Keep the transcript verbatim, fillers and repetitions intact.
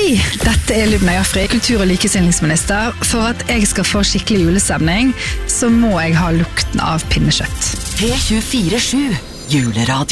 Hei, dette er Lubna Jafri, kultur- og likestillingsminister. For at jeg skal få skikkelig julestemning, så må jeg ha lukten av pinnekjøtt. P tjuefire sju, juleradio.